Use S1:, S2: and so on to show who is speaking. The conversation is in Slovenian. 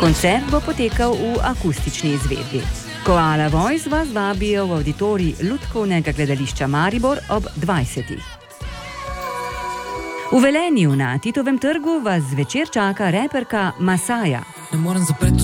S1: Koncert bo potekal v akustični izvedbi. Koala Voice vas vabijo v auditorij Lutkovnega gledališča Maribor ob 20. V Velenju na Titovem trgu vas zvečer čaka reperka Masaja.